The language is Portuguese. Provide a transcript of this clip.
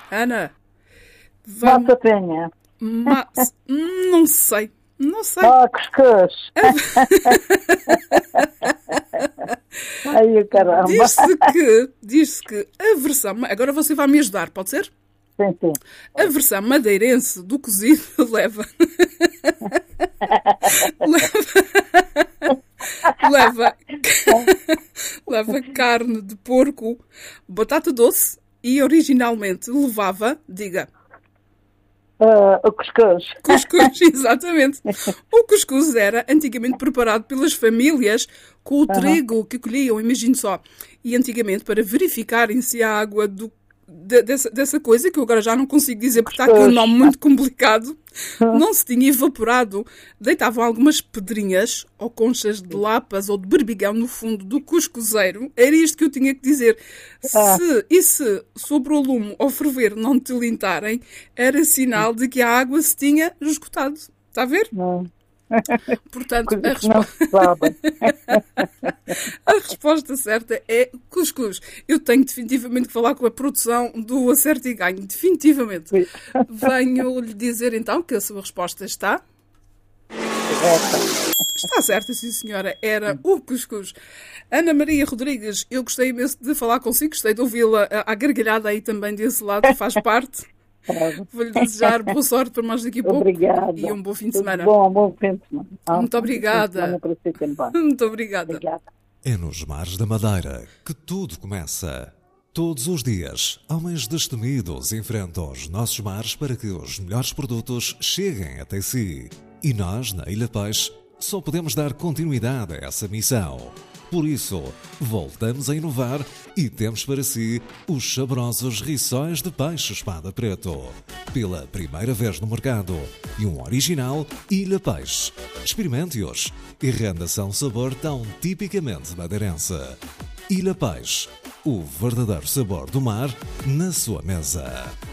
Ana, vamos... Massa penha. Não sei. Não sei. Cuscuz. Ai, caramba. Diz-se que a versão... Agora você vai me ajudar, pode ser? Sim, sim. A versão madeirense do cozido leva... leva carne de porco, batata doce e originalmente levava, diga... O cuscuz. Cuscuz, exatamente. O cuscuz era antigamente preparado pelas famílias com o trigo que colhiam, imagine só. E antigamente, para verificarem se a água dessa coisa, que eu agora já não consigo dizer porque está aqui um nome muito complicado, não se tinha evaporado. Deitavam algumas pedrinhas ou conchas de lapas ou de berbigão no fundo do cuscuzeiro. Era isto que eu tinha que dizer. Se sobre o lume ao ferver não tilintarem, era sinal de que a água se tinha esgotado. Está a ver? Não. Portanto, Não se sabe. a resposta certa é cuscuz. Eu tenho definitivamente que falar com a produção do Acerto e Ganho. Definitivamente. Venho lhe dizer então que a sua resposta está... Está certa, sim senhora. Era o cuscuz. Ana Maria Rodrigues, eu gostei imenso de falar consigo. Gostei de ouvi-la à gargalhada aí também desse lado, faz parte. Vou-lhe desejar boa sorte para mais daqui a pouco. Obrigada. E um bom fim de semana. Bom fim de semana. Muito obrigada. Muito obrigada. Obrigada. É nos mares da Madeira que tudo começa. Todos os dias, homens destemidos enfrentam os nossos mares para que os melhores produtos cheguem até si. E nós, na Ilha Peixe, só podemos dar continuidade a essa missão. Por isso, voltamos a inovar e temos para si os saborosos rissóis de peixe espada preto. Pela primeira vez no mercado e um original Ilha Peixe. Experimente-os e renda-se a um sabor tão tipicamente madeirense. Ilha Peixe, o verdadeiro sabor do mar na sua mesa.